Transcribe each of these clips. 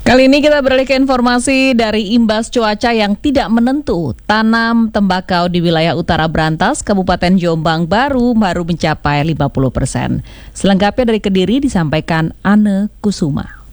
Kali ini kita beralih ke informasi dari imbas cuaca yang tidak menentu. Tanam tembakau di wilayah Utara Brantas, Kabupaten Jombang baru mencapai 50%. Selengkapnya dari Kediri disampaikan Anne Kusuma.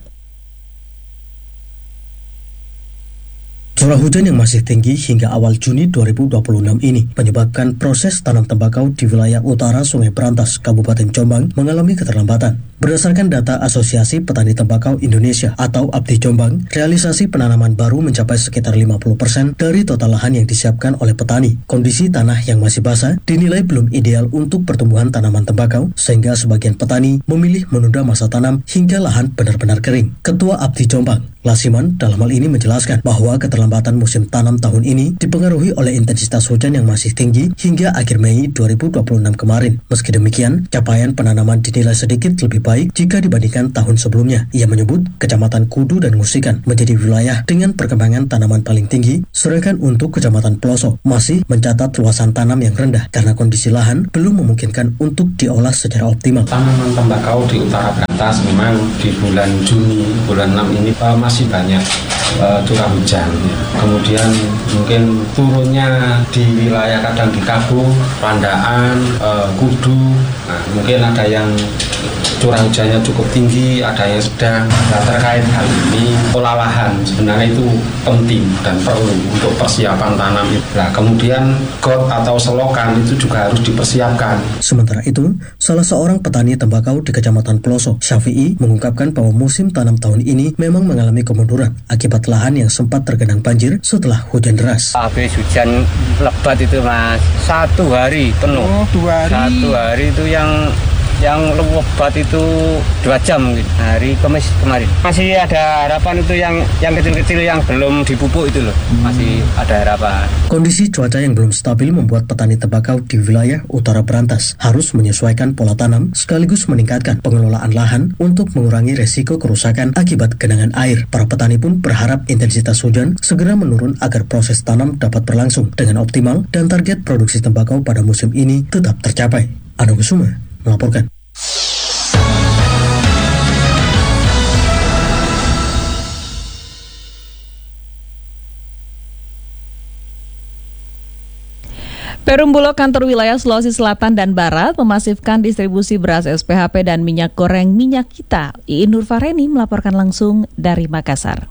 Curah hujan yang masih tinggi hingga awal Juni 2026 ini menyebabkan proses tanam tembakau di wilayah utara Sungai Brantas, Kabupaten Jombang mengalami keterlambatan. Berdasarkan data Asosiasi Petani Tembakau Indonesia atau APTI Jombang, realisasi penanaman baru mencapai sekitar 50% dari total lahan yang disiapkan oleh petani. Kondisi tanah yang masih basah dinilai belum ideal untuk pertumbuhan tanaman tembakau, sehingga sebagian petani memilih menunda masa tanam hingga lahan benar-benar kering. Ketua APTI Jombang, Lasiman, dalam hal ini menjelaskan bahwa keterlambatan musim tanam tahun ini dipengaruhi oleh intensitas hujan yang masih tinggi hingga akhir Mei 2026 kemarin. Meski demikian, capaian penanaman dinilai sedikit lebih baik jika dibandingkan tahun sebelumnya. Ia menyebut Kecamatan Kudu dan Ngusikan menjadi wilayah dengan perkembangan tanaman paling tinggi, sedangkan untuk Kecamatan Pelosok masih mencatat luasan tanam yang rendah karena kondisi lahan belum memungkinkan untuk diolah secara optimal. Tanaman tembakau di Utara Brantas memang di bulan Juni, bulan 6 ini masih banyak curah hujan. Kemudian mungkin turunnya di wilayah kadang di Kabung, Pandaan, Kudu. Nah, mungkin ada yang curah hujannya cukup tinggi, ada yang sedang. Nah, terkait hal ini, olah lahan sebenarnya itu penting dan perlu untuk persiapan tanam. Nah, kemudian got atau selokan itu juga harus dipersiapkan. Sementara itu, salah seorang petani tembakau di Kecamatan Pelosok, Syafi'i, mengungkapkan bahwa musim tanam tahun ini memang mengalami kemunduran akibat lahan yang sempat tergenang banjir setelah hujan deras. Habis hujan lebat itu Mas, 1 hari penuh. 2 hari. 1 hari itu yang lebat itu 2 jam gitu. Hari Kamis kemarin. Masih ada harapan itu yang kecil-kecil yang belum dipupuk itu loh. Masih ada harapan. Kondisi cuaca yang belum stabil membuat petani tembakau di wilayah Utara Brantas harus menyesuaikan pola tanam sekaligus meningkatkan pengelolaan lahan untuk mengurangi resiko kerusakan akibat genangan air. Para petani pun berharap intensitas hujan segera menurun agar proses tanam dapat berlangsung dengan optimal dan target produksi tembakau pada musim ini tetap tercapai. Anne Kusuma melaporkan. Perum Bulog kantor wilayah Sulawesi Selatan dan Barat memasifkan distribusi beras SPHP dan minyak goreng minyak kita. Iin Nurfareni melaporkan langsung dari Makassar.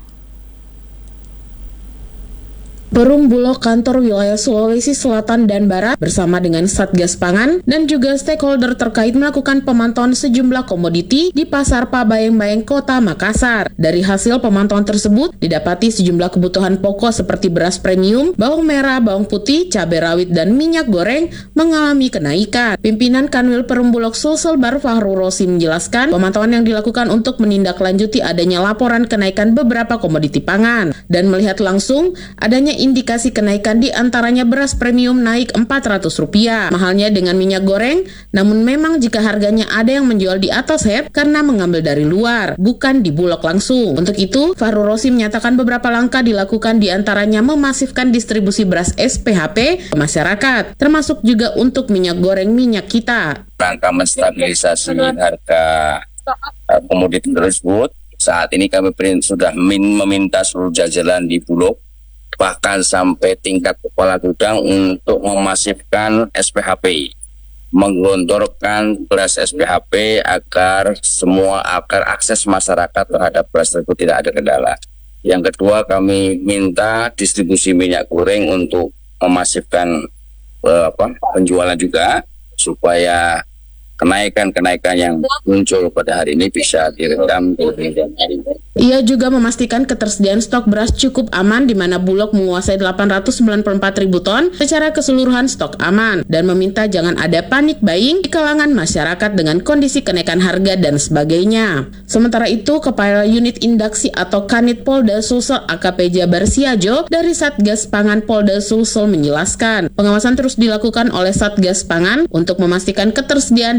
Perum Bulog kantor wilayah Sulawesi Selatan dan Barat bersama dengan Satgas Pangan dan juga stakeholder terkait melakukan pemantauan sejumlah komoditi di Pasar Pabayeng-Bayeng Kota Makassar. Dari hasil pemantauan tersebut didapati sejumlah kebutuhan pokok seperti beras premium, bawang merah, bawang putih, cabai rawit dan minyak goreng mengalami kenaikan. Pimpinan Kanwil Perum Bulog Sulselbar Fahrul Rosi menjelaskan pemantauan yang dilakukan untuk menindaklanjuti adanya laporan kenaikan beberapa komoditi pangan dan melihat langsung adanya indikasi kenaikan di antaranya beras premium naik Rp400, mahalnya dengan minyak goreng, namun memang jika harganya ada yang menjual di atas head karena mengambil dari luar, bukan di Bulog langsung. Untuk itu, Fahrul Rosi menyatakan beberapa langkah dilakukan di antaranya memasifkan distribusi beras SPHP ke masyarakat, termasuk juga untuk minyak goreng minyak kita. Rangka menstabilisasi harga komoditi tersebut, saat ini kami sudah meminta seluruh jajaran di Bulog bahkan sampai tingkat kepala gudang untuk memasifkan SPHP, menggelontorkan beras SPHP agar akses masyarakat terhadap beras tersebut tidak ada kendala. Yang kedua, kami minta distribusi minyak goreng untuk memasifkan penjualan juga supaya kenaikan yang muncul pada hari ini bisa diredam. Ia juga memastikan ketersediaan stok beras cukup aman di mana Bulog menguasai 894.000 ton secara keseluruhan stok aman dan meminta jangan ada panik buying di kalangan masyarakat dengan kondisi kenaikan harga dan sebagainya. Sementara itu, Kepala Unit Indaksi atau Kanit Polda Sulsel AKP Jabar Siajo dari Satgas Pangan Polda Sulsel menjelaskan pengawasan terus dilakukan oleh Satgas Pangan untuk memastikan ketersediaan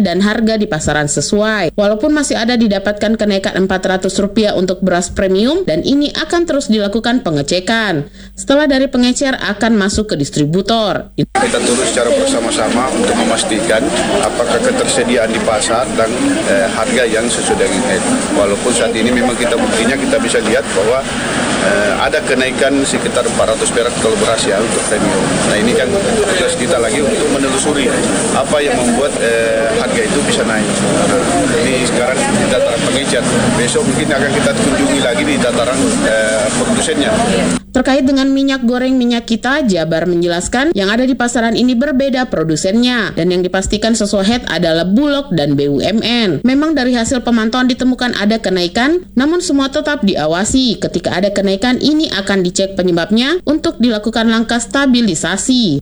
dan harga di pasaran sesuai. Walaupun masih ada didapatkan kenaikan Rp400 untuk beras premium dan ini akan terus dilakukan pengecekan. Setelah dari pengecer akan masuk ke distributor. Kita turun secara bersama-sama untuk memastikan apakah ketersediaan di pasar dan harga yang sesuai dengan itu. Walaupun saat ini memang kita buktinya kita bisa lihat bahwa ada kenaikan sekitar 400 perak kalau beras ya untuk premium. Nah ini kan tugas kita lagi untuk menelusuri apa yang membuat harga itu bisa naik. Ini sekarang di tataran pengecer. Besok mungkin akan kita kunjungi lagi di tataran produsennya. Terkait dengan minyak goreng minyak kita, Jabar menjelaskan yang ada di pasaran ini berbeda produsennya dan yang dipastikan sesuai head adalah Bulog dan BUMN. Memang dari hasil pemantauan ditemukan ada kenaikan, namun semua tetap diawasi. Ketika ada kenaikan ini akan dicek penyebabnya untuk dilakukan langkah stabilisasi.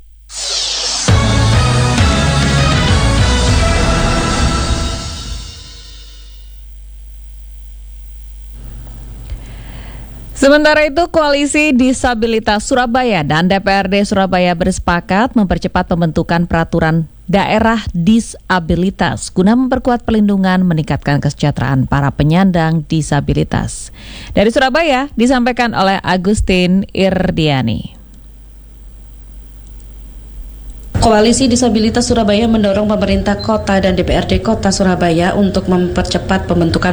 Sementara itu, Koalisi Disabilitas Surabaya dan DPRD Surabaya bersepakat mempercepat pembentukan peraturan daerah disabilitas guna memperkuat pelindungan meningkatkan kesejahteraan para penyandang disabilitas. Dari Surabaya disampaikan oleh Agustin Irdiani. Koalisi Disabilitas Surabaya mendorong pemerintah kota dan DPRD Kota Surabaya untuk mempercepat pembentukan